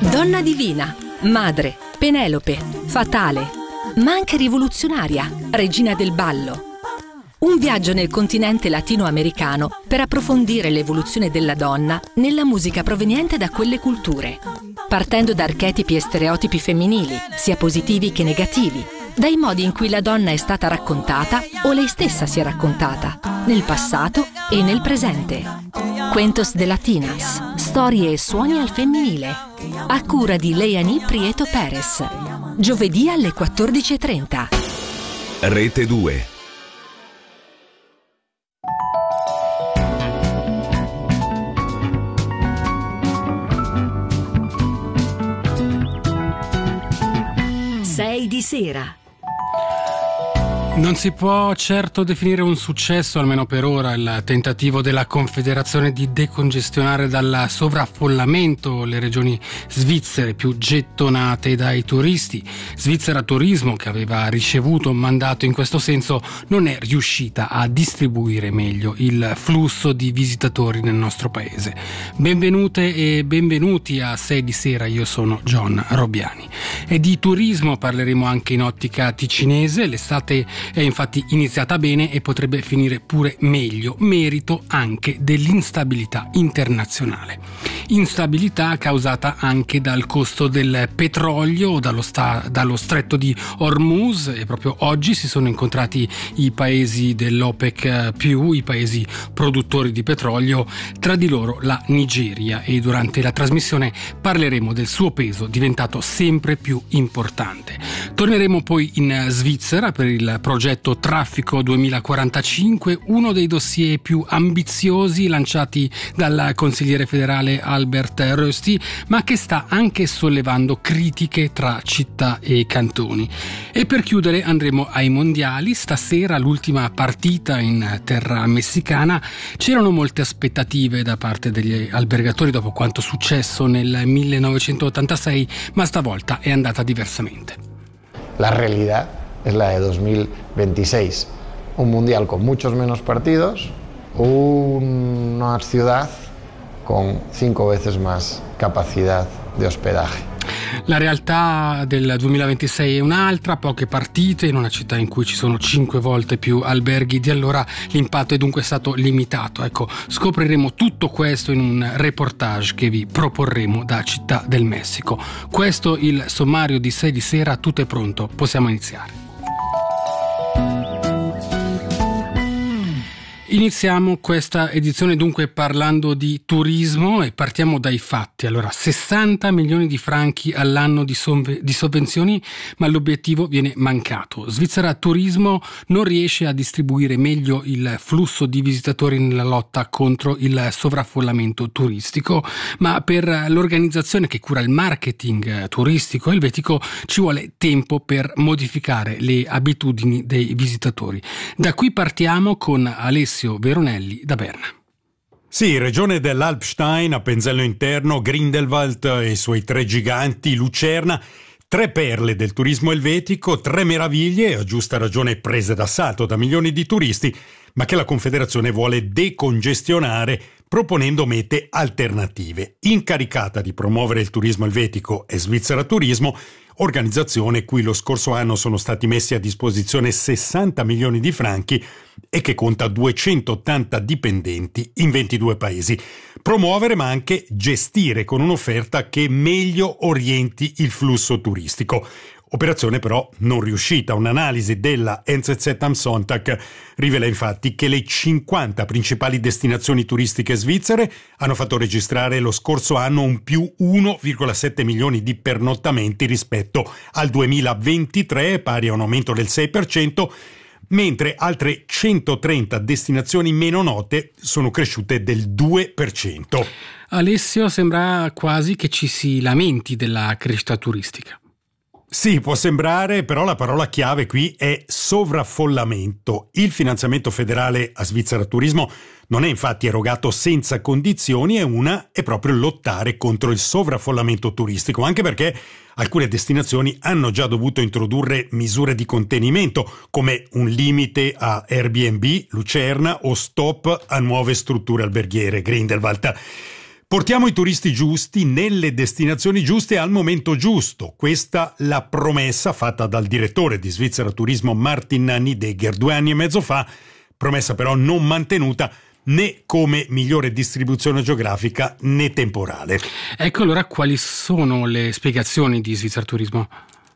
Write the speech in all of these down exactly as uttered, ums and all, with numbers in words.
Donna divina, madre, Penelope, fatale, ma anche rivoluzionaria, regina del ballo. Un viaggio nel continente latinoamericano per approfondire l'evoluzione della donna nella musica proveniente da quelle culture, partendo da archetipi e stereotipi femminili, sia positivi che negativi, dai modi in cui la donna è stata raccontata o lei stessa si è raccontata, nel passato e nel presente. Cuentos de Latinas, storie e suoni al femminile, a cura di Leani Prieto Perez. Giovedì alle quattordici e trenta. Rete due. sei di sera. Non si può certo definire un successo, almeno per ora, il tentativo della Confederazione di decongestionare dal sovraffollamento le regioni svizzere più gettonate dai turisti. Svizzera Turismo, che aveva ricevuto un mandato in questo senso, non è riuscita a distribuire meglio il flusso di visitatori nel nostro paese. Benvenute e benvenuti a sei di sera, io sono John Robbiani. E di turismo parleremo anche in ottica ticinese. L'estate è infatti iniziata bene e potrebbe finire pure meglio, merito anche dell'instabilità internazionale. Instabilità causata anche dal costo del petrolio dallo, sta, dallo stretto di Hormuz, e proprio oggi si sono incontrati i paesi dell'OPEC più, i paesi produttori di petrolio, tra di loro la Nigeria, e durante la trasmissione parleremo del suo peso diventato sempre più importante. Torneremo poi in Svizzera per il progetto Traffico duemilaquarantacinque, uno dei dossier più ambiziosi lanciati dal consigliere federale Albert Rösti, ma che sta anche sollevando critiche tra città e cantoni. E per chiudere andremo ai mondiali. Stasera l'ultima partita in terra messicana. C'erano molte aspettative da parte degli albergatori dopo quanto successo nel millenovecentottantasei, ma stavolta è andata diversamente. La realidad es la de dos mil veintiséis, un mundial con muchos menos partidos, una ciudad con cinco veces más capacidad de hospedaje. La realtà del duemilaventisei è un'altra, poche partite in una città in cui ci sono cinque volte più alberghi di allora, l'impatto è dunque stato limitato. Ecco, scopriremo tutto questo in un reportage che vi proporremo da Città del Messico. Questo il sommario di sei di sera, tutto è pronto, possiamo iniziare. Iniziamo questa edizione dunque parlando di turismo e partiamo dai fatti. Allora, sessanta milioni di franchi all'anno di, sov- di sovvenzioni, ma l'obiettivo viene mancato. Svizzera Turismo non riesce a distribuire meglio il flusso di visitatori nella lotta contro il sovraffollamento turistico, ma per l'organizzazione che cura il marketing turistico elvetico ci vuole tempo per modificare le abitudini dei visitatori. Da qui partiamo con Alessio Veronelli da Berna. Sì, regione dell'Alpstein, Appenzello interno, Grindelwald e i suoi tre giganti, Lucerna, tre perle del turismo elvetico, tre meraviglie, a giusta ragione prese d'assalto da milioni di turisti, ma che la Confederazione vuole decongestionare proponendo mete alternative. Incaricata di promuovere il turismo elvetico è Svizzera Turismo, organizzazione cui lo scorso anno sono stati messi a disposizione sessanta milioni di franchi e che conta duecentottanta dipendenti in ventidue paesi. Promuovere ma anche gestire con un'offerta che meglio orienti il flusso turistico. Operazione però non riuscita. Un'analisi della N Z Z am Sonntag rivela infatti che le cinquanta principali destinazioni turistiche svizzere hanno fatto registrare lo scorso anno un più uno virgola sette milioni di pernottamenti rispetto al duemilaventitré, pari a un aumento del sei per cento, mentre altre centotrenta destinazioni meno note sono cresciute del due per cento. Alessio, sembra quasi che ci si lamenti della crescita turistica. Sì, può sembrare, però la parola chiave qui è sovraffollamento. Il finanziamento federale a Svizzera Turismo non è infatti erogato senza condizioni, e una è proprio lottare contro il sovraffollamento turistico, anche perché alcune destinazioni hanno già dovuto introdurre misure di contenimento, come un limite a Airbnb, Lucerna, o stop a nuove strutture alberghiere, Grindelwald. Portiamo i turisti giusti nelle destinazioni giuste al momento giusto. Questa la promessa fatta dal direttore di Svizzera Turismo Martin Nidegger due anni e mezzo fa, promessa però non mantenuta né come migliore distribuzione geografica né temporale. Ecco allora quali sono le spiegazioni di Svizzera Turismo?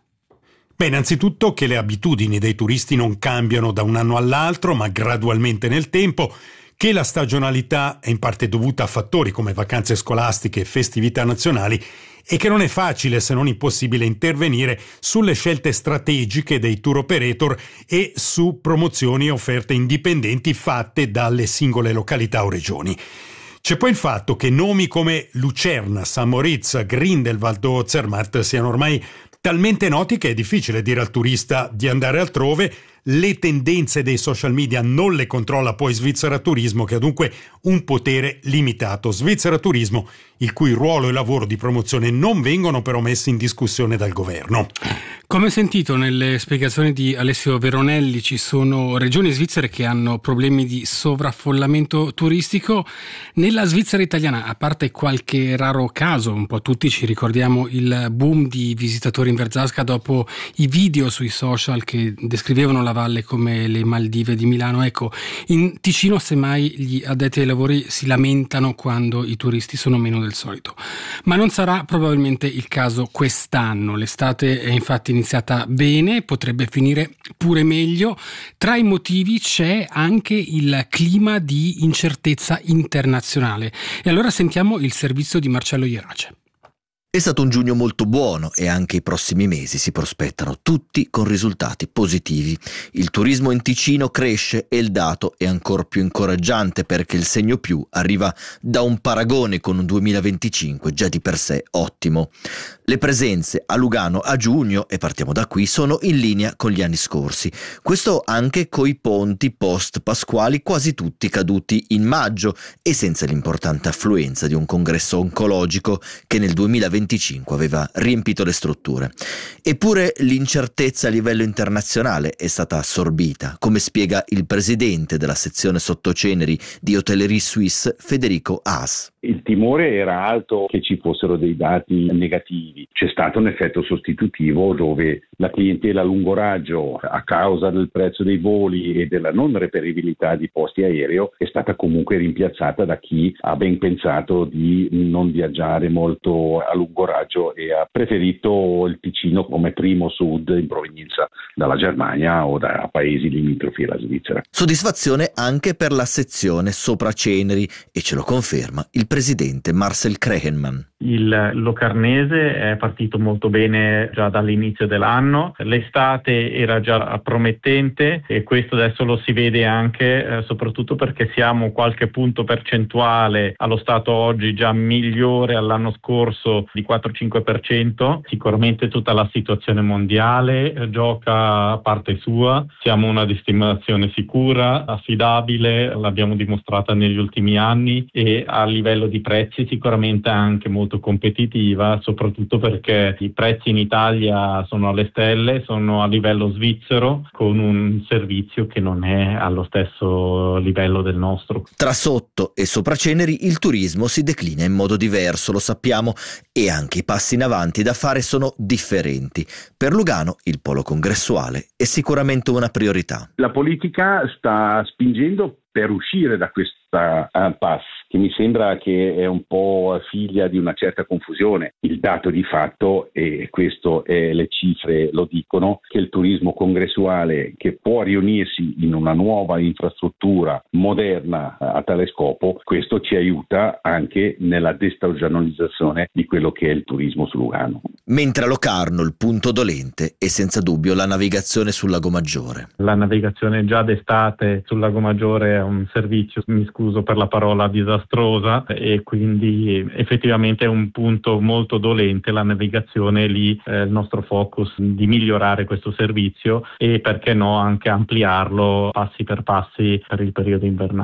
Beh, innanzitutto che le abitudini dei turisti non cambiano da un anno all'altro, ma gradualmente nel tempo, che la stagionalità è in parte dovuta a fattori come vacanze scolastiche e festività nazionali e che non è facile se non impossibile intervenire sulle scelte strategiche dei tour operator e su promozioni e offerte indipendenti fatte dalle singole località o regioni. C'è poi il fatto che nomi come Lucerna, St. Moritz, Grindelwald o Zermatt siano ormai talmente noti che è difficile dire al turista di andare altrove. Le tendenze dei social media non le controlla poi Svizzera Turismo, che ha dunque un potere limitato. Svizzera Turismo, il cui ruolo e lavoro di promozione non vengono però messi in discussione dal governo. Come sentito nelle spiegazioni di Alessio Veronelli, ci sono regioni svizzere che hanno problemi di sovraffollamento turistico. Nella Svizzera italiana, a parte qualche raro caso, un po' tutti ci ricordiamo il boom di visitatori in Verzasca dopo i video sui social che descrivevano la valle come le Maldive di Milano. Ecco, in Ticino semmai gli addetti ai lavori si lamentano quando i turisti sono meno del solito. Ma non sarà probabilmente il caso quest'anno. L'estate è infatti iniziata bene, potrebbe finire pure meglio. Tra i motivi c'è anche il clima di incertezza internazionale. E allora sentiamo il servizio di Marcello Ierace. È stato un giugno molto buono e anche i prossimi mesi si prospettano tutti con risultati positivi. Il turismo in Ticino cresce e il dato è ancora più incoraggiante perché il segno più arriva da un paragone con un duemilaventicinque già di per sé ottimo. Le presenze a Lugano a giugno, e partiamo da qui, sono in linea con gli anni scorsi. Questo anche coi ponti post-pasquali quasi tutti caduti in maggio e senza l'importante affluenza di un congresso oncologico che nel duemilaventicinque aveva riempito le strutture. Eppure l'incertezza a livello internazionale è stata assorbita, come spiega il presidente della sezione sottoceneri di Hotellerie Suisse, Federico Haas. Il timore era alto che ci fossero dei dati negativi. C'è stato un effetto sostitutivo dove la clientela a lungo raggio, a causa del prezzo dei voli e della non reperibilità di posti aereo, è stata comunque rimpiazzata da chi ha ben pensato di non viaggiare molto a lungo raggio e ha preferito il Ticino come primo sud in provenienza dalla Germania o da paesi limitrofi alla Svizzera. Soddisfazione anche per la sezione sopra Ceneri e ce lo conferma il presidente Marcel Krehenmann. Il Locarnese è partito molto bene già dall'inizio dell'anno, l'estate era già promettente e questo adesso lo si vede anche eh, soprattutto perché siamo qualche punto percentuale allo stato oggi già migliore all'anno scorso di quattro cinque per cento. Sicuramente tutta la situazione mondiale eh, gioca a parte sua, siamo una destinazione sicura, affidabile, l'abbiamo dimostrata negli ultimi anni e a livello di prezzi sicuramente anche molto competitiva, soprattutto perché i prezzi in Italia sono alle stelle, sono a livello svizzero con un servizio che non è allo stesso livello del nostro. Tra sotto e sopra Ceneri il turismo si declina in modo diverso, lo sappiamo, e anche i passi in avanti da fare sono differenti. Per Lugano il polo congressuale è sicuramente una priorità. La politica sta spingendo per uscire da questa impasse, che mi sembra che è un po' figlia di una certa confusione. Il dato di fatto, e questo è, le cifre lo dicono, che il turismo congressuale che può riunirsi in una nuova infrastruttura moderna a tale scopo, questo ci aiuta anche nella destagionalizzazione di quello che è il turismo su Lugano. Mentre a Locarno il punto dolente è senza dubbio la navigazione sul Lago Maggiore. La navigazione già d'estate sul Lago Maggiore è un servizio, mi scuso per la parola, disastrosa e quindi effettivamente è un punto molto dolente la navigazione lì, eh, il nostro focus di migliorare questo servizio e perché no anche ampliarlo passi per passi per il periodo invernale.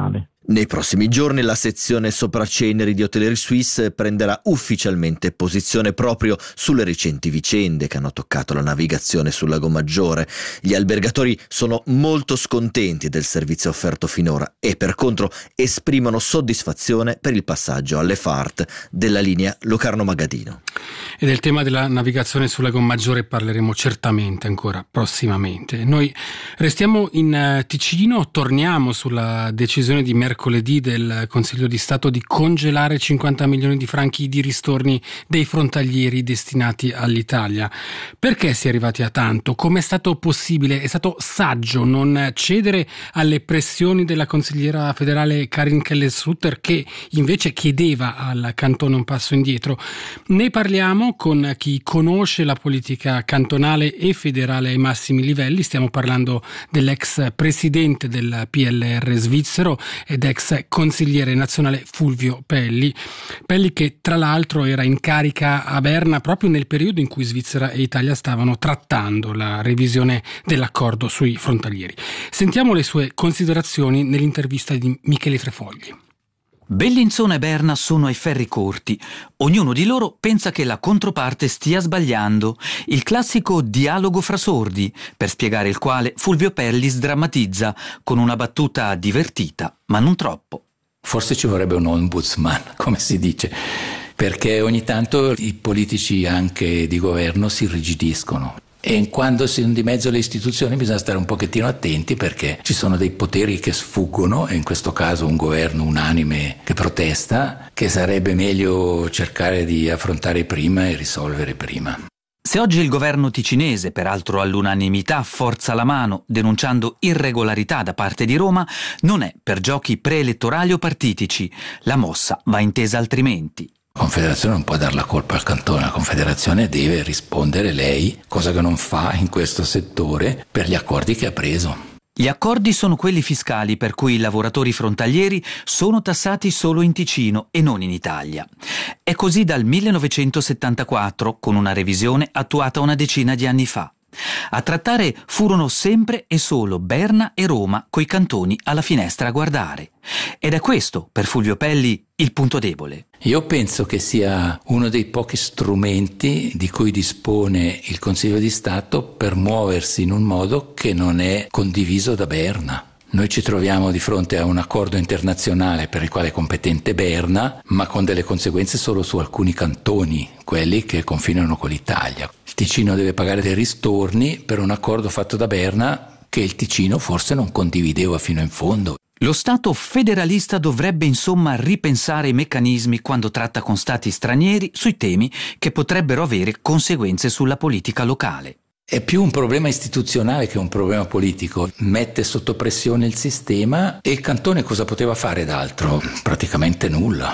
Nei prossimi giorni la sezione Sopraceneri di Hotellerie Suisse prenderà ufficialmente posizione proprio sulle recenti vicende che hanno toccato la navigazione sul Lago Maggiore. Gli albergatori sono molto scontenti del servizio offerto finora e per contro esprimono soddisfazione per il passaggio alle F A R T della linea Locarno-Magadino. E del tema della navigazione sul Lago Maggiore parleremo certamente ancora prossimamente. Noi restiamo in Ticino, torniamo sulla decisione di mercoledì del Consiglio di Stato di congelare cinquanta milioni di franchi di ristorni dei frontalieri destinati all'Italia. Perché si è arrivati a tanto? Come è stato possibile? È stato saggio non cedere alle pressioni della consigliera federale Karin Keller-Sutter, che invece chiedeva al cantone un passo indietro? Ne parliamo con chi conosce la politica cantonale e federale ai massimi livelli. Stiamo parlando dell'ex presidente del P L R svizzero ed ex consigliere nazionale Fulvio Pelli. Pelli che tra l'altro era in carica a Berna proprio nel periodo in cui Svizzera e Italia stavano trattando la revisione dell'accordo sui frontalieri. Sentiamo le sue considerazioni nell'intervista di Michele Trefogli. Bellinzona e Berna sono ai ferri corti. Ognuno di loro pensa che la controparte stia sbagliando. Il classico dialogo fra sordi, per spiegare il quale Fulvio Pelli sdrammatizza con una battuta divertita, ma non troppo. Forse ci vorrebbe un ombudsman, come si dice, perché ogni tanto i politici anche di governo si irrigidiscono. E quando sono di mezzo le istituzioni bisogna stare un pochettino attenti, perché ci sono dei poteri che sfuggono, e in questo caso un governo unanime che protesta, che sarebbe meglio cercare di affrontare prima e risolvere prima. Se oggi il governo ticinese, peraltro all'unanimità, forza la mano denunciando irregolarità da parte di Roma, non è per giochi preelettorali o partitici. La mossa va intesa altrimenti. La Confederazione non può dar la colpa al cantone, la Confederazione deve rispondere lei, cosa che non fa in questo settore, per gli accordi che ha preso. Gli accordi sono quelli fiscali per cui i lavoratori frontalieri sono tassati solo in Ticino e non in Italia. È così dal millenovecentosettantaquattro, con una revisione attuata una decina di anni fa. A trattare furono sempre e solo Berna e Roma, coi cantoni alla finestra a guardare. Ed è questo, per Fulvio Pelli, il punto debole. Io penso che sia uno dei pochi strumenti di cui dispone il Consiglio di Stato per muoversi in un modo che non è condiviso da Berna. Noi ci troviamo di fronte a un accordo internazionale per il quale è competente Berna, ma con delle conseguenze solo su alcuni cantoni, quelli che confinano con l'Italia. Il Ticino deve pagare dei ristorni per un accordo fatto da Berna che il Ticino forse non condivideva fino in fondo. Lo Stato federalista dovrebbe insomma ripensare i meccanismi quando tratta con stati stranieri sui temi che potrebbero avere conseguenze sulla politica locale. È più un problema istituzionale che un problema politico. Mette sotto pressione il sistema e il cantone cosa poteva fare d'altro? Praticamente nulla,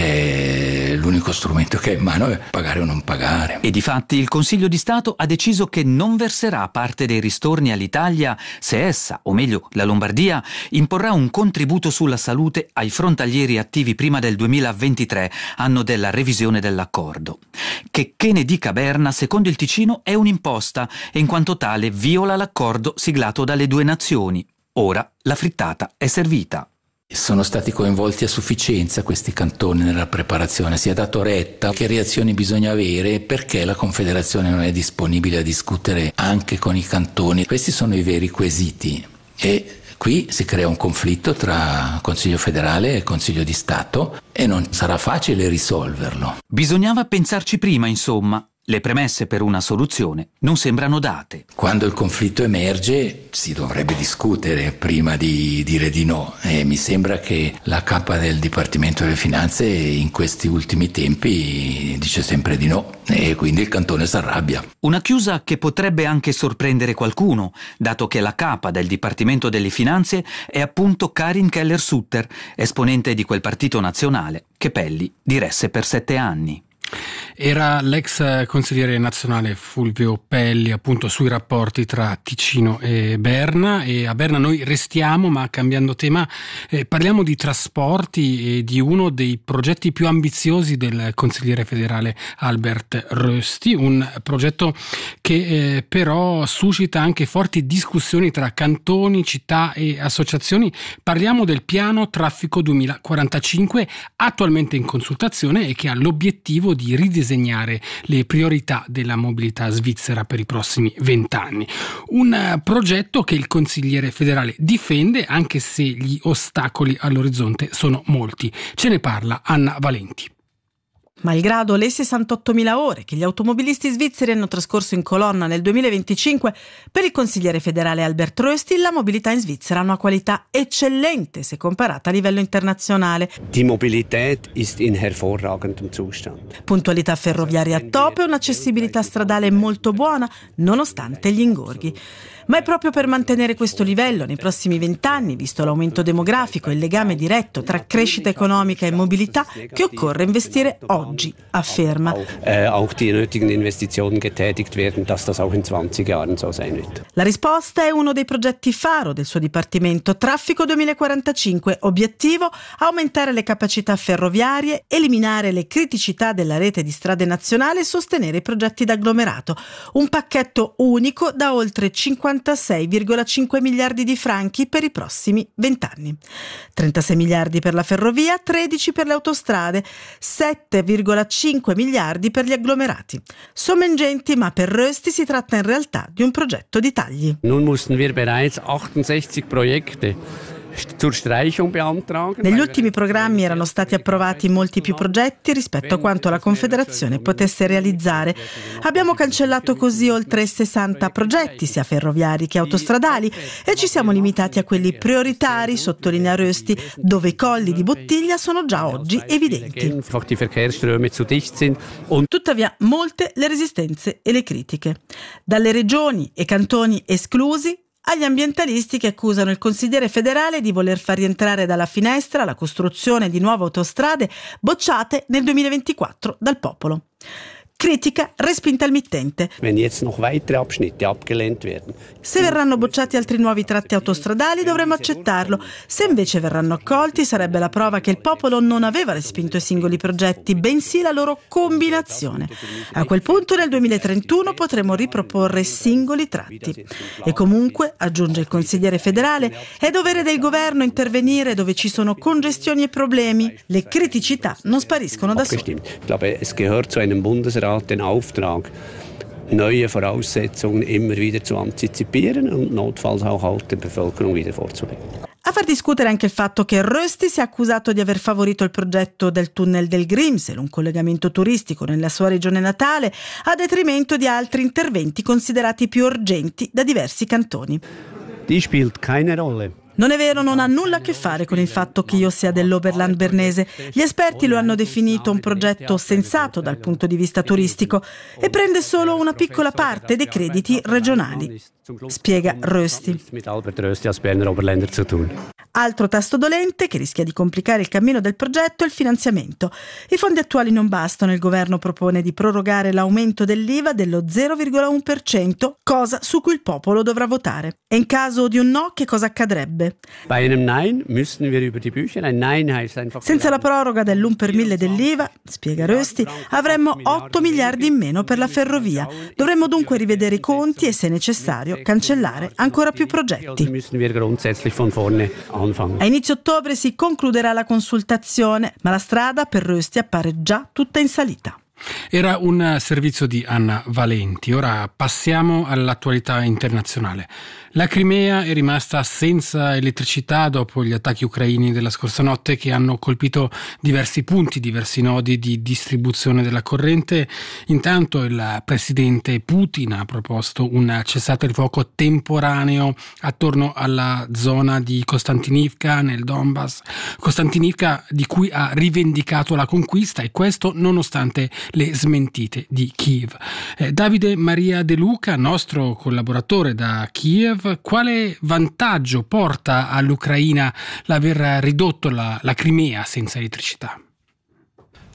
perché l'unico strumento che ha in mano è pagare o non pagare. E difatti il Consiglio di Stato ha deciso che non verserà parte dei ristorni all'Italia se essa, o meglio la Lombardia, imporrà un contributo sulla salute ai frontalieri attivi prima del duemilaventitré, anno della revisione dell'accordo. Che che ne dica Berna, secondo il Ticino è un'imposta e in quanto tale viola l'accordo siglato dalle due nazioni. Ora la frittata è servita. Sono stati coinvolti a sufficienza questi cantoni nella preparazione, si è dato retta, che reazioni bisogna avere, perché la Confederazione non è disponibile a discutere anche con i cantoni. Questi sono i veri quesiti e qui si crea un conflitto tra Consiglio federale e Consiglio di Stato e non sarà facile risolverlo. Bisognava pensarci prima, insomma. Le premesse per una soluzione non sembrano date. Quando il conflitto emerge si dovrebbe discutere prima di dire di no, e mi sembra che la capa del Dipartimento delle Finanze in questi ultimi tempi dice sempre di no e quindi il cantone si arrabbia. Una chiusa che potrebbe anche sorprendere qualcuno, dato che la capa del Dipartimento delle Finanze è appunto Karin Keller-Sutter, esponente di quel partito nazionale che Pelli diresse per sette anni. Era l'ex consigliere nazionale Fulvio Pelli, appunto, sui rapporti tra Ticino e Berna. E a Berna noi restiamo, ma cambiando tema eh, parliamo di trasporti e di uno dei progetti più ambiziosi del consigliere federale Albert Rösti, un progetto che eh, però suscita anche forti discussioni tra cantoni, città e associazioni. Parliamo del piano Traffico duemilaquarantacinque, attualmente in consultazione e che ha l'obiettivo di ridisegnare le priorità della mobilità svizzera per i prossimi vent'anni. Un progetto che il consigliere federale difende, anche se gli ostacoli all'orizzonte sono molti. Ce ne parla Anna Valenti. Malgrado le sessantottomila ore che gli automobilisti svizzeri hanno trascorso in colonna nel duemilaventicinque, per il consigliere federale Albert Rösti la mobilità in Svizzera ha una qualità eccellente se comparata a livello internazionale. Die Mobilität ist in hervorragendem Zustand. Puntualità ferroviaria top e un'accessibilità stradale molto buona, nonostante gli ingorghi. Ma è proprio per mantenere questo livello nei prossimi vent'anni, visto l'aumento demografico e il legame diretto tra crescita economica e mobilità, che occorre investire oggi, afferma. Auch die nötigen Investitionen getätigt werden, dass das auch in zwanzig Jahren so sein wird. La risposta è uno dei progetti faro del suo dipartimento, Traffico duemilaquarantacinque, obiettivo aumentare le capacità ferroviarie, eliminare le criticità della rete di strade nazionali e sostenere i progetti d'agglomerato. Un pacchetto unico da oltre cinquantasei virgola cinque miliardi di franchi per i prossimi vent'anni. trentasei miliardi per la ferrovia, tredici per le autostrade, sette virgola cinque miliardi per gli agglomerati. Somme ingenti, ma per Rösti si tratta in realtà di un progetto di tagli. Nun mussten wir bereits achtundsechzig Projekte zur Streichung beantragen. Negli ultimi programmi erano stati approvati molti più progetti rispetto a quanto la Confederazione potesse realizzare. Abbiamo cancellato così oltre sessanta progetti, sia ferroviari che autostradali, e ci siamo limitati a quelli prioritari, sottolinea Rösti, dove i colli di bottiglia sono già oggi evidenti. Tuttavia, molte le resistenze e le critiche. Dalle regioni e cantoni esclusi agli ambientalisti che accusano il consigliere federale di voler far rientrare dalla finestra la costruzione di nuove autostrade bocciate nel duemilaventiquattro dal popolo. Critica respinta al mittente. Se verranno bocciati altri nuovi tratti autostradali dovremo accettarlo. Se invece verranno accolti sarebbe la prova che il popolo non aveva respinto i singoli progetti, bensì la loro combinazione. A quel punto nel duemilatrentuno potremo riproporre singoli tratti. E comunque, aggiunge il consigliere federale, è dovere del governo intervenire dove ci sono congestioni e problemi. Le criticità non spariscono da sole. Den Auftrag, neue Voraussetzungen immer wieder zu antizipieren und notfalls auch halt der Bevölkerung wieder vorzulegen. A far discutere anche il fatto che Rösti sia accusato di aver favorito il progetto del tunnel del Grimsel, un collegamento turistico nella sua regione natale, a detrimento di altri interventi considerati più urgenti da diversi cantoni. Die spielt keine Rolle. Non è vero, non ha nulla a che fare con il fatto che io sia dell'Oberland bernese. Gli esperti lo hanno definito un progetto sensato dal punto di vista turistico e prende solo una piccola parte dei crediti regionali, spiega Rösti. Altro tasto dolente che rischia di complicare il cammino del progetto è il finanziamento. I fondi attuali non bastano, il governo propone di prorogare l'aumento dell'I V A dello zero virgola uno per cento, cosa su cui il popolo dovrà votare. E in caso di un no, che cosa accadrebbe? Senza la proroga dell'uno per mille dell'I V A, spiega Rösti, avremmo otto miliardi in meno per la ferrovia. Dovremmo dunque rivedere i conti e, se necessario, cancellare ancora più progetti. A inizio ottobre si concluderà la consultazione, ma la strada per Rösti appare già tutta in salita. Era un servizio di Anna Valenti. Ora passiamo all'attualità internazionale. La Crimea è rimasta senza elettricità dopo gli attacchi ucraini della scorsa notte che hanno colpito diversi punti, diversi nodi di distribuzione della corrente. Intanto il presidente Putin ha proposto un cessate il fuoco temporaneo attorno alla zona di Kostantinivka nel Donbass. Kostantinivka di cui ha rivendicato la conquista, e questo nonostante le smentite di Kiev. Eh, Davide Maria De Luca, nostro collaboratore da Kiev, quale vantaggio porta all'Ucraina l'aver ridotto la, la Crimea senza elettricità?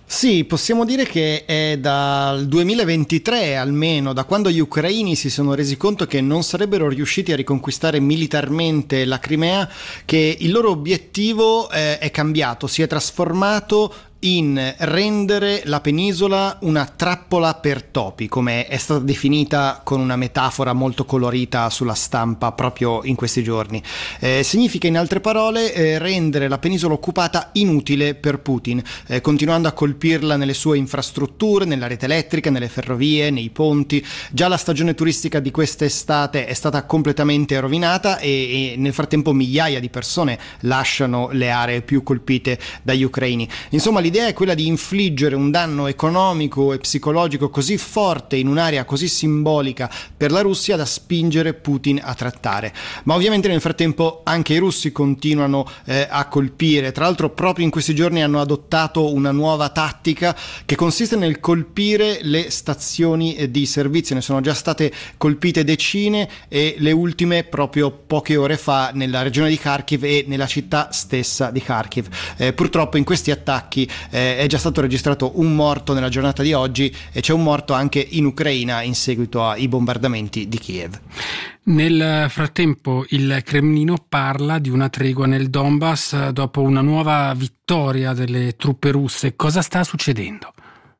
Sì, possiamo dire che è dal duemilaventitré almeno, da quando gli ucraini si sono resi conto che non sarebbero riusciti a riconquistare militarmente la Crimea, che il loro obiettivo eh, è cambiato, si è trasformato in rendere la penisola una trappola per topi, come è stata definita con una metafora molto colorita sulla stampa proprio in questi giorni. Eh, significa in altre parole eh, rendere la penisola occupata inutile per Putin, eh, continuando a colpirla nelle sue infrastrutture, nella rete elettrica, nelle ferrovie, nei ponti. Già la stagione turistica di quest'estate è stata completamente rovinata e, e nel frattempo migliaia di persone lasciano le aree più colpite dagli ucraini. Insomma, l'idea è quella di infliggere un danno economico e psicologico così forte in un'area così simbolica per la Russia da spingere Putin a trattare. Ma ovviamente nel frattempo anche i russi continuano eh, a colpire. Tra l'altro proprio in questi giorni hanno adottato una nuova tattica che consiste nel colpire le stazioni eh, di servizio. Ne sono già state colpite decine e le ultime proprio poche ore fa nella regione di Kharkiv e nella città stessa di Kharkiv. Eh, purtroppo in questi attacchi Eh, è già stato registrato un morto nella giornata di oggi e c'è un morto anche in Ucraina in seguito ai bombardamenti di Kiev. Nel frattempo il Cremlino parla di una tregua nel Donbass dopo una nuova vittoria delle truppe russe. Cosa sta succedendo?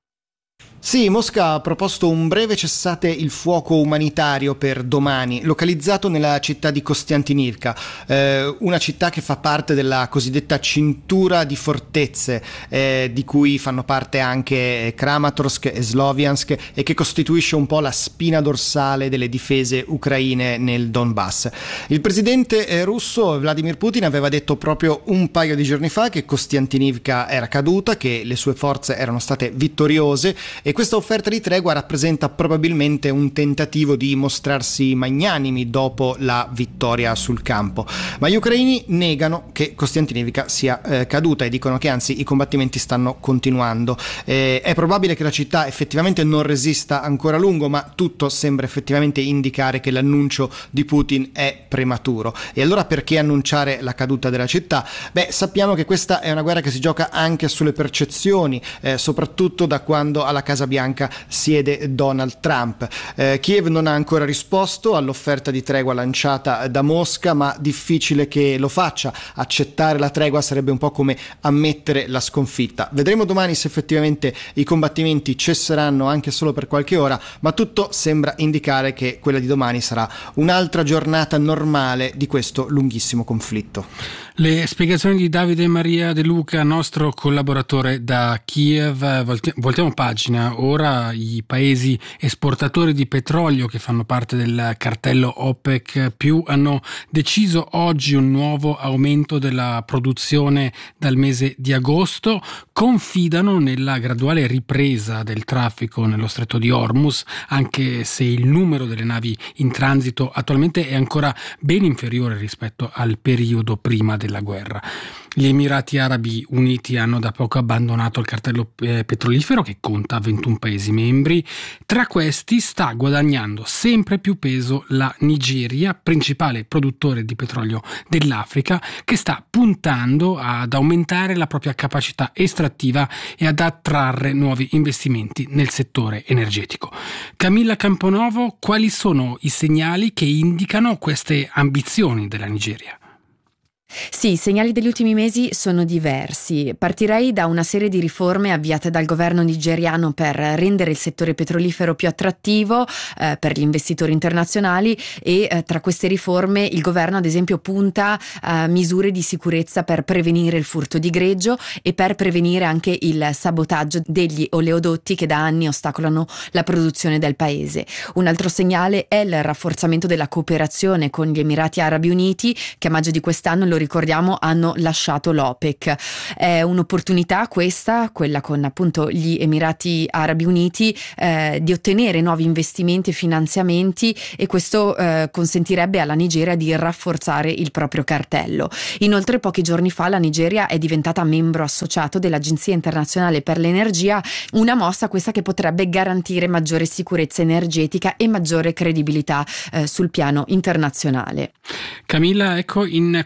Sì, Mosca ha proposto un breve cessate il fuoco umanitario per domani, localizzato nella città di Kostiantynivka, eh, una città che fa parte della cosiddetta cintura di fortezze, eh, di cui fanno parte anche Kramatorsk e Sloviansk e che costituisce un po' la spina dorsale delle difese ucraine nel Donbass. Il presidente eh, russo Vladimir Putin aveva detto proprio un paio di giorni fa che Kostiantynivka era caduta, che le sue forze erano state vittoriose, e questa offerta di tregua rappresenta probabilmente un tentativo di mostrarsi magnanimi dopo la vittoria sul campo. Ma gli ucraini negano che Kostiantynivka sia eh, caduta e dicono che anzi i combattimenti stanno continuando. Eh, è probabile che la città effettivamente non resista ancora a lungo, ma tutto sembra effettivamente indicare che l'annuncio di Putin è prematuro. E allora perché annunciare la caduta della città? Beh, sappiamo che questa è una guerra che si gioca anche sulle percezioni, eh, soprattutto da quando alla Casa Bianca siede Donald Trump. Eh, Kiev non ha ancora risposto all'offerta di tregua lanciata da Mosca, ma difficile che lo faccia. Accettare la tregua sarebbe un po' come ammettere la sconfitta. Vedremo domani se effettivamente i combattimenti cesseranno anche solo per qualche ora, ma tutto sembra indicare che quella di domani sarà un'altra giornata normale di questo lunghissimo conflitto. Le spiegazioni di Davide Maria De Luca, nostro collaboratore da Kiev. Voltiamo pagina. Ora i paesi esportatori di petrolio che fanno parte del cartello OPEC più hanno deciso oggi un nuovo aumento della produzione dal mese di agosto. Confidano nella graduale ripresa del traffico nello stretto di Hormuz, anche se il numero delle navi in transito attualmente è ancora ben inferiore rispetto al periodo prima della guerra. Gli Emirati Arabi Uniti hanno da poco abbandonato il cartello eh, petrolifero, che conta ventuno paesi membri. Tra questi sta guadagnando sempre più peso la Nigeria, principale produttore di petrolio dell'Africa, che sta puntando ad aumentare la propria capacità estrattiva e ad attrarre nuovi investimenti nel settore energetico. Camilla Camponovo, quali sono i segnali che indicano queste ambizioni della Nigeria? Sì, i segnali degli ultimi mesi sono diversi. Partirei da una serie di riforme avviate dal governo nigeriano per rendere il settore petrolifero più attrattivo eh, per gli investitori internazionali e eh, tra queste riforme il governo ad esempio punta a misure di sicurezza per prevenire il furto di greggio e per prevenire anche il sabotaggio degli oleodotti che da anni ostacolano la produzione del paese. Un altro segnale è il rafforzamento della cooperazione con gli Emirati Arabi Uniti, che a maggio di quest'anno, lo ricordiamo, hanno lasciato l'OPEC. È un'opportunità questa, quella con appunto gli Emirati Arabi Uniti, eh, di ottenere nuovi investimenti e finanziamenti, e questo eh, consentirebbe alla Nigeria di rafforzare il proprio cartello. Inoltre pochi giorni fa la Nigeria è diventata membro associato dell'Agenzia Internazionale per l'Energia, una mossa questa che potrebbe garantire maggiore sicurezza energetica e maggiore credibilità eh, sul piano internazionale. Camilla, ecco, in questo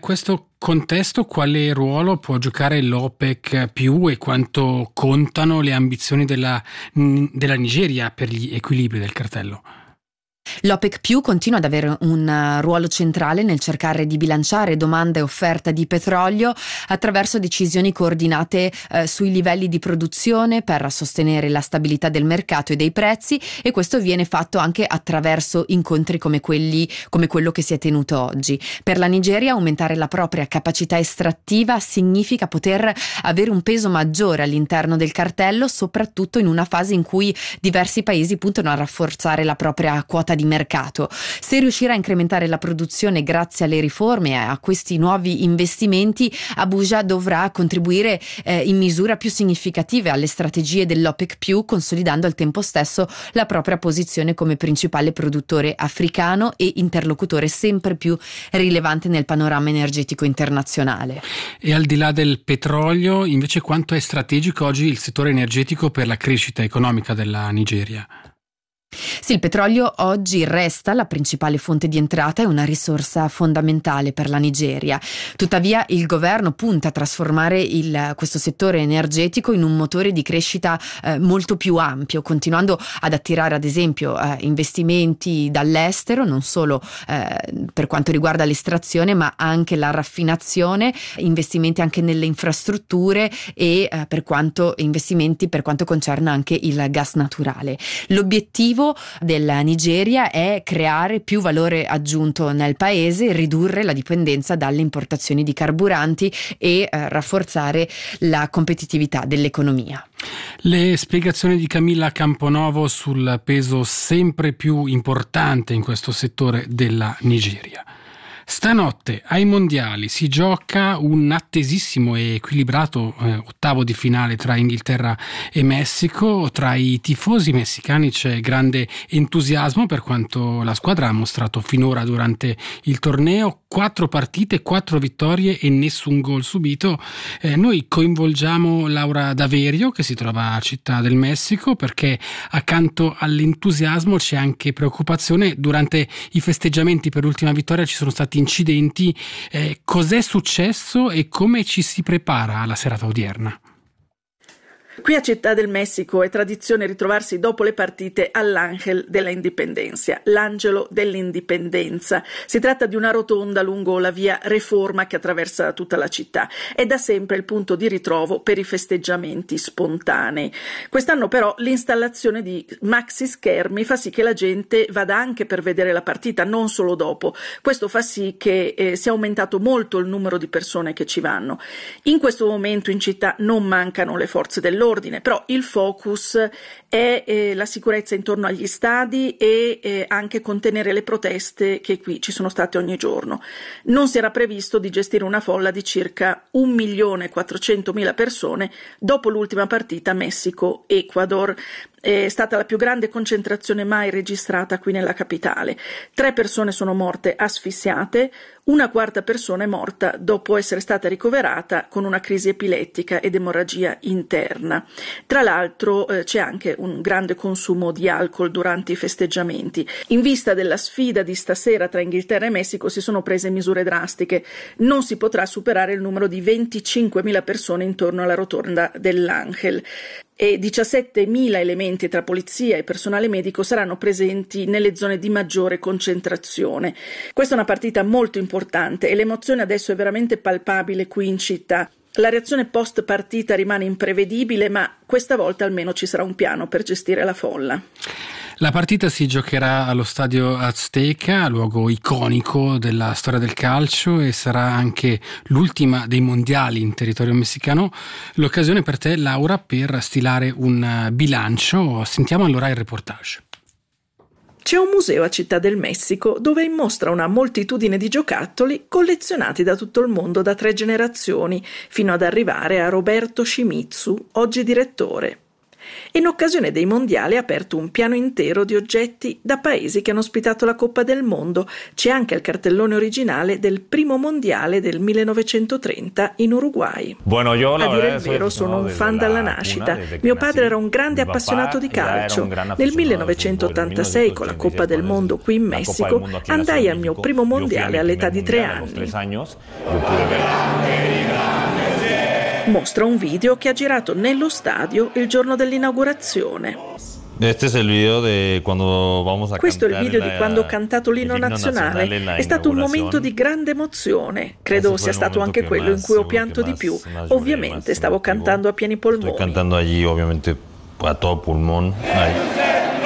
questo contesto quale ruolo può giocare l'OPEC più e quanto contano le ambizioni della, della Nigeria per gli equilibri del cartello? L'OPEC più continua ad avere un ruolo centrale nel cercare di bilanciare domanda e offerta di petrolio attraverso decisioni coordinate eh, sui livelli di produzione per sostenere la stabilità del mercato e dei prezzi, e questo viene fatto anche attraverso incontri come quelli come quello che si è tenuto oggi. Per la Nigeria aumentare la propria capacità estrattiva significa poter avere un peso maggiore all'interno del cartello, soprattutto in una fase in cui diversi paesi puntano a rafforzare la propria quota di mercato. Se riuscirà a incrementare la produzione grazie alle riforme e a questi nuovi investimenti, Abuja dovrà contribuire eh, in misura più significativa alle strategie dell'OPEC più, consolidando al tempo stesso la propria posizione come principale produttore africano e interlocutore sempre più rilevante nel panorama energetico internazionale. E al di là del petrolio, invece, quanto è strategico oggi il settore energetico per la crescita economica della Nigeria? Sì, il petrolio oggi resta la principale fonte di entrata e una risorsa fondamentale per la Nigeria. Tuttavia il governo punta a trasformare il, questo settore energetico in un motore di crescita eh, molto più ampio, continuando ad attirare ad esempio eh, investimenti dall'estero, non solo eh, per quanto riguarda l'estrazione ma anche la raffinazione, investimenti anche nelle infrastrutture e eh, per quanto investimenti per quanto concerne anche il gas naturale. L'obiettivo della Nigeria è creare più valore aggiunto nel paese, ridurre la dipendenza dalle importazioni di carburanti e eh, rafforzare la competitività dell'economia. Le spiegazioni di Camilla Camponovo sul peso sempre più importante in questo settore della Nigeria. Stanotte ai mondiali si gioca un attesissimo e equilibrato eh, ottavo di finale tra Inghilterra e Messico. Tra i tifosi messicani c'è grande entusiasmo per quanto la squadra ha mostrato finora durante il torneo. Quattro partite, quattro vittorie e nessun gol subito. Eh, noi coinvolgiamo Laura Daverio, che si trova a Città del Messico, perché accanto all'entusiasmo c'è anche preoccupazione. Durante i festeggiamenti per l'ultima vittoria ci sono stati incidenti. Eh, cos'è successo e come ci si prepara alla serata odierna? Qui a Città del Messico è tradizione ritrovarsi dopo le partite all'Ángel de la Independencia, l'angelo dell'indipendenza. Si tratta di una rotonda lungo la via Reforma che attraversa tutta la città. È da sempre il punto di ritrovo per i festeggiamenti spontanei. Quest'anno però l'installazione di maxi schermi fa sì che la gente vada anche per vedere la partita, non solo dopo. Questo fa sì che eh, sia aumentato molto il numero di persone che ci vanno. In questo momento in città non mancano le forze dell'ordine, Ordine, però il focus è eh, la sicurezza intorno agli stadi e eh, anche contenere le proteste che qui ci sono state ogni giorno. Non si era previsto di gestire una folla di circa un milione e quattrocentomila persone dopo l'ultima partita Messico-Ecuador. È stata la più grande concentrazione mai registrata qui nella capitale. Tre persone sono morte asfissiate, una quarta persona è morta dopo essere stata ricoverata con una crisi epilettica ed emorragia interna. Tra l'altro eh, c'è anche un grande consumo di alcol durante i festeggiamenti. In vista della sfida di stasera tra Inghilterra e Messico si sono prese misure drastiche. Non si potrà superare il numero di venticinquemila persone intorno alla rotonda dell'Ángel. E diciassettemila elementi tra polizia e personale medico saranno presenti nelle zone di maggiore concentrazione. Questa è una partita molto importante e l'emozione adesso è veramente palpabile qui in città. La reazione post partita rimane imprevedibile, ma questa volta almeno ci sarà un piano per gestire la folla. La partita si giocherà allo stadio Azteca, luogo iconico della storia del calcio, e sarà anche l'ultima dei mondiali in territorio messicano. L'occasione per te, Laura, per stilare un bilancio. Sentiamo allora il reportage. C'è un museo a Città del Messico dove mostra una moltitudine di giocattoli collezionati da tutto il mondo da tre generazioni, fino ad arrivare a Roberto Shimizu, oggi direttore. In occasione dei mondiali ha aperto un piano intero di oggetti da paesi che hanno ospitato la Coppa del Mondo. C'è anche il cartellone originale del primo mondiale del millenovecentotrenta in Uruguay. Bueno, yo, a dire il vero, sono un fan dalla nascita. Mio padre era un grande appassionato di calcio. Nel millenovecentottantasei, con la Coppa del Mondo qui in Messico, andai al mio primo mondiale all'età di tre anni. Mostra un video che ha girato nello stadio il giorno dell'inaugurazione. Este es el video de cuando vamos a Questo è il video la, di quando ho cantato l'inno nazionale. È stato un momento di grande emozione. Credo sia stato anche quello in cui ho pianto di più. Ovviamente stavo cantando a pieni polmoni. Estoy cantando allí, ovviamente, a todo pulmón. Ay.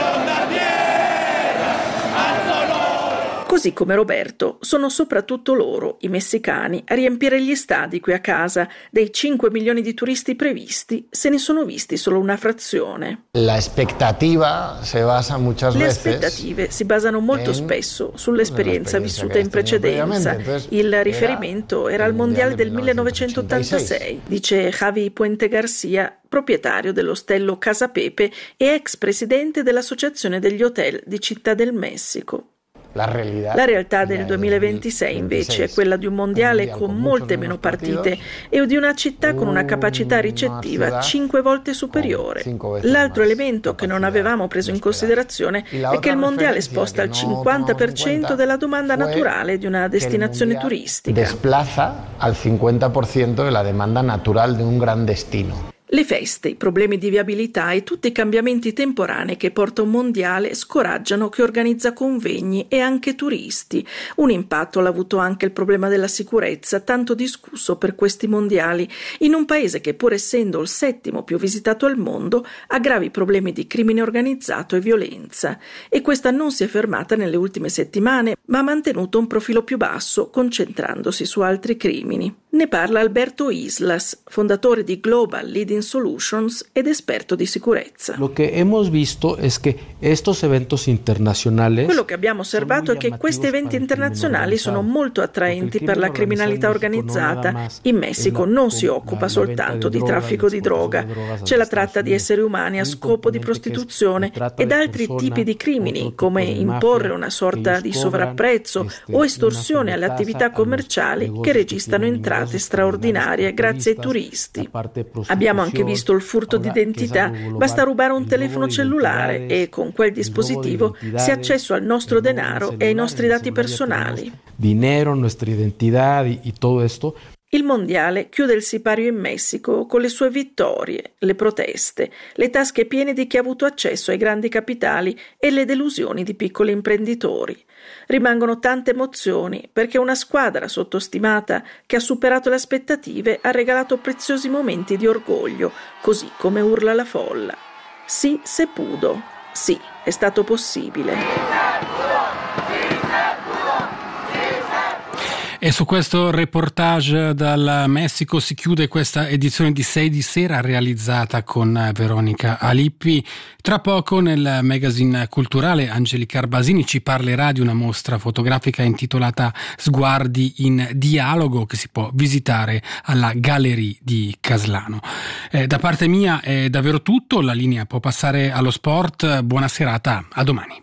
Così come Roberto, sono soprattutto loro, i messicani, a riempire gli stadi qui a casa. Dei cinque milioni di turisti previsti, se ne sono visti solo una frazione. La aspettativa se basa muchas Le veces aspettative si basano molto spesso sull'esperienza vissuta in precedenza. Il riferimento era al mondiale del millenovecentottantasei, dice Javi Puente Garcia, proprietario dell'ostello Casa Pepe e ex presidente dell'Associazione degli Hotel di Città del Messico. La realtà, La realtà del duemilaventisei invece è quella di un mondiale con molte meno partite e di una città con una capacità ricettiva cinque volte superiore. L'altro elemento che non avevamo preso in considerazione è che il mondiale sposta il cinquanta per cento della domanda naturale di una destinazione turistica. Desplaza al cinquanta per cento della domanda naturale di un gran destino. Le feste, i problemi di viabilità e tutti i cambiamenti temporanei che porta un mondiale scoraggiano chi organizza convegni e anche turisti. Un impatto l'ha avuto anche il problema della sicurezza, tanto discusso per questi mondiali, in un paese che, pur essendo il settimo più visitato al mondo, ha gravi problemi di crimine organizzato e violenza. E questa non si è fermata nelle ultime settimane, ma ha mantenuto un profilo più basso, concentrandosi su altri crimini. Ne parla Alberto Islas, fondatore di Global Leading Solutions ed esperto di sicurezza. Lo che hemos visto es que estos eventos internacionales Quello che abbiamo osservato è che questi eventi internazionali sono molto attraenti per la criminalità organizzata. In Messico non si occupa soltanto di traffico di droga, c'è la tratta di esseri umani a scopo di prostituzione ed altri tipi di crimini, come imporre una sorta di sovrapprezzo o estorsione alle attività commerciali che registrano entrate straordinarie grazie ai turisti. Abbiamo anche visto il furto d'identità. Basta rubare un telefono cellulare e con quel dispositivo si ha accesso al nostro denaro e ai nostri dati personali. Dinero, nuestra identidad y, y todo esto. Il mondiale chiude il sipario in Messico con le sue vittorie, le proteste, le tasche piene di chi ha avuto accesso ai grandi capitali e le delusioni di piccoli imprenditori. Rimangono tante emozioni perché una squadra sottostimata che ha superato le aspettative ha regalato preziosi momenti di orgoglio, così come urla la folla. Sì, se pudo. Sì, è stato possibile. E su questo reportage dal Messico si chiude questa edizione di sei di sera realizzata con Veronica Alippi. Tra poco nel magazine culturale Angelica Arbasini ci parlerà di una mostra fotografica intitolata Sguardi in dialogo che si può visitare alla Galleria di Caslano. Eh, da parte mia è davvero tutto, la linea può passare allo sport. Buona serata, a domani.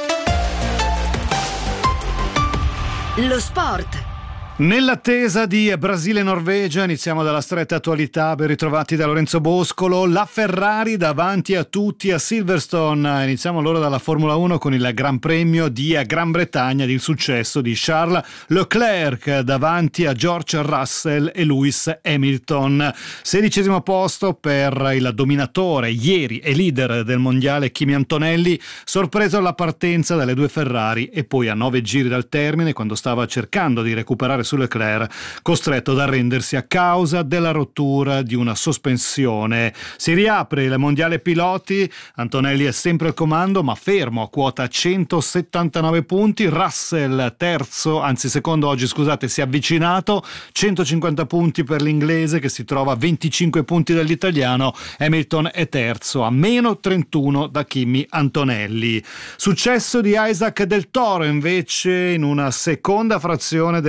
Lo sport. Nell'attesa di Brasile-Norvegia iniziamo dalla stretta attualità, ben ritrovati da Lorenzo Boscolo. La Ferrari davanti a tutti a Silverstone. Iniziamo allora dalla Formula uno con il Gran Premio di Gran Bretagna, il successo di Charles Leclerc davanti a George Russell e Lewis Hamilton. Sedicesimo posto per il dominatore ieri e leader del mondiale Kimi Antonelli, sorpreso alla partenza dalle due Ferrari e poi a nove giri dal termine, quando stava cercando di recuperare su Leclerc, costretto ad arrendersi a causa della rottura di una sospensione. Si riapre il mondiale piloti, Antonelli è sempre al comando ma fermo a quota centosettantanove punti, Russell terzo, anzi secondo oggi scusate, si è avvicinato, centocinquanta punti per l'inglese che si trova a venticinque punti dall'italiano, Hamilton è terzo a meno trentuno da Kimi Antonelli. Successo di Isaac Del Toro invece in una seconda frazione della Tour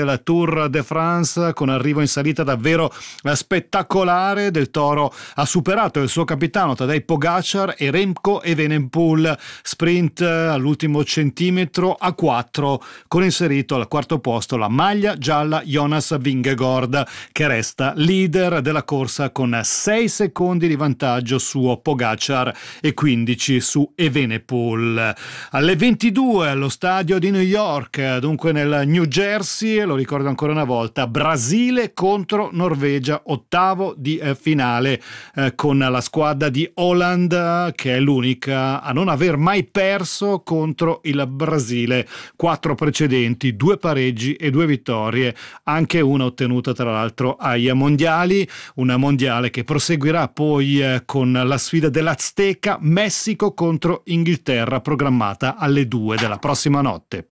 Tour de France con arrivo in salita davvero spettacolare. Del Toro ha superato il suo capitano Tadej Pogacar e Remco Evenepoel, sprint all'ultimo centimetro a quattro, con inserito al quarto posto la maglia gialla Jonas Vingegaard, che resta leader della corsa con sei secondi di vantaggio su Pogacar e quindici su Evenepoel. Alle ventidue allo stadio di New York, dunque nel New Jersey, lo ricordo ancora una volta, Brasile contro Norvegia, ottavo di eh, finale eh, con la squadra di Holland, che è l'unica a non aver mai perso contro il Brasile. Quattro precedenti, due pareggi e due vittorie, anche una ottenuta tra l'altro ai mondiali. Una mondiale che proseguirà poi eh, con la sfida dell'Azteca, Messico contro Inghilterra, programmata alle due della prossima notte.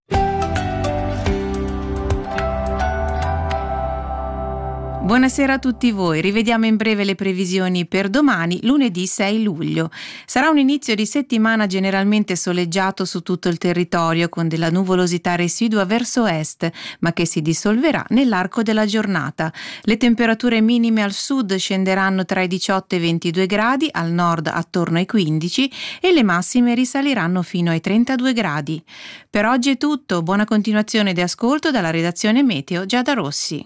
Buonasera a tutti voi, rivediamo in breve le previsioni per domani, lunedì sei luglio. Sarà un inizio di settimana generalmente soleggiato su tutto il territorio, con della nuvolosità residua verso est, ma che si dissolverà nell'arco della giornata. Le temperature minime al sud scenderanno tra i diciotto e i ventidue gradi, al nord attorno ai quindici, e le massime risaliranno fino ai trentadue gradi. Per oggi è tutto, buona continuazione di ascolto dalla redazione Meteo Giada Rossi.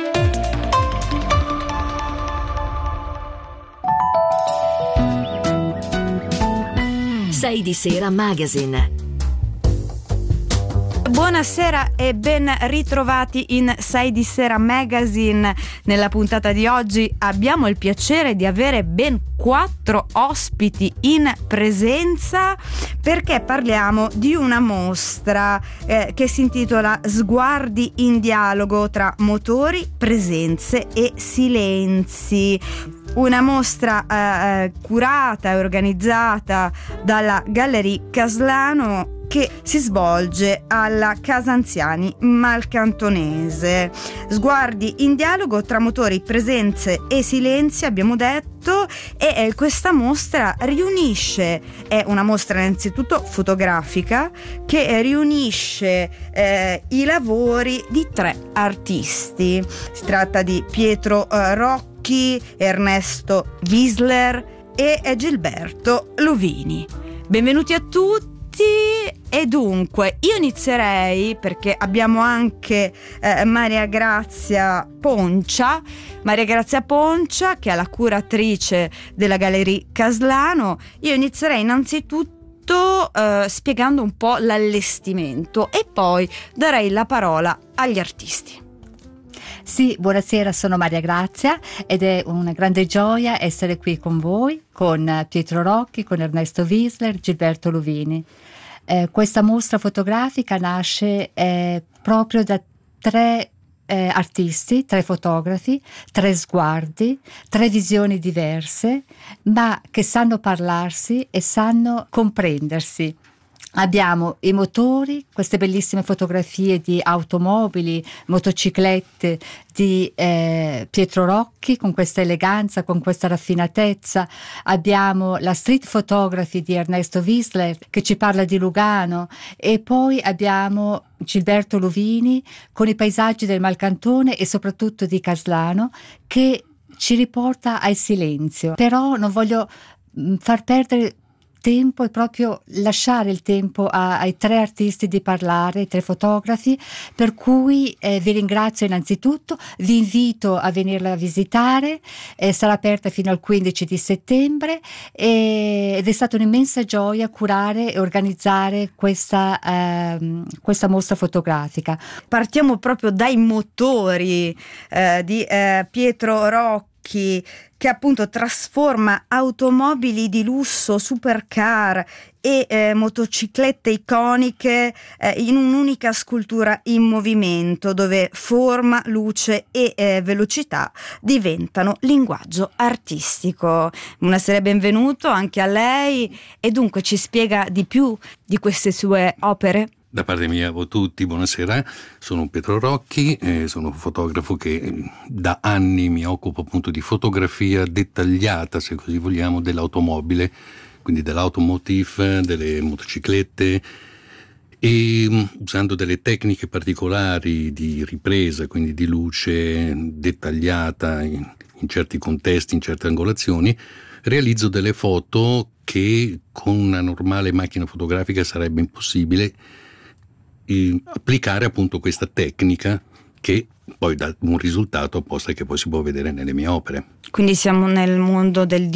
sei di Sera Magazine. Buonasera e ben ritrovati in sei di Sera Magazine. Nella puntata di oggi abbiamo il piacere di avere ben quattro ospiti in presenza, perché parliamo di una mostra eh, che si intitola Sguardi in dialogo tra motori, presenze e silenzi. Una mostra eh, curata e organizzata dalla Galleria Caslano, che si svolge alla Casa Anziani Malcantonese. Sguardi in dialogo tra motori, presenze e silenzi, abbiamo detto, e eh, questa mostra riunisce, è una mostra innanzitutto fotografica, che eh, riunisce eh, i lavori di tre artisti. Si tratta di Pietro eh, Rocchi, Ernesto Wiesler e eh, Gilberto Luvini. Benvenuti a tutti. E dunque io inizierei, perché abbiamo anche eh, Maria Grazia Poncia Maria Grazia Poncia che è la curatrice della Galleria Caslano. Io inizierei innanzitutto eh, spiegando un po' l'allestimento e poi darei la parola agli artisti. Sì, buonasera, sono Maria Grazia ed è una grande gioia essere qui con voi, con Pietro Rocchi, con Ernesto Wiesler, Gilberto Luvini. Eh, questa mostra fotografica nasce eh, proprio da tre eh, artisti, tre fotografi, tre sguardi, tre visioni diverse, ma che sanno parlarsi e sanno comprendersi. Abbiamo i motori, queste bellissime fotografie di automobili, motociclette di eh, Pietro Rocchi, con questa eleganza, con questa raffinatezza. Abbiamo la street photography di Ernesto Wiesler che ci parla di Lugano, e poi abbiamo Gilberto Luvini con i paesaggi del Malcantone e soprattutto di Caslano, che ci riporta al silenzio. Però non voglio mh, far perdere tempo e proprio lasciare il tempo a, ai tre artisti di parlare, ai tre fotografi, per cui eh, vi ringrazio innanzitutto, vi invito a venirla a visitare, eh, sarà aperta fino al quindici di settembre e, ed è stata un'immensa gioia curare e organizzare questa, eh, questa mostra fotografica. Partiamo proprio dai motori eh, di eh, Pietro Rocchi, che appunto trasforma automobili di lusso, supercar e eh, motociclette iconiche eh, in un'unica scultura in movimento, dove forma, luce e eh, velocità diventano linguaggio artistico. Buonasera, benvenuto anche a lei, e dunque ci spiega di più di queste sue opere? Da parte mia a tutti, buonasera, sono Pietro Rocchi, eh, sono un fotografo che da anni mi occupo appunto di fotografia dettagliata, se così vogliamo, dell'automobile, quindi dell'automotive, delle motociclette, e usando delle tecniche particolari di ripresa, quindi di luce dettagliata in, in certi contesti, in certe angolazioni, realizzo delle foto che con una normale macchina fotografica sarebbe impossibile eh, applicare appunto questa tecnica, che poi dà un risultato apposta che poi si può vedere nelle mie opere. Quindi siamo nel mondo del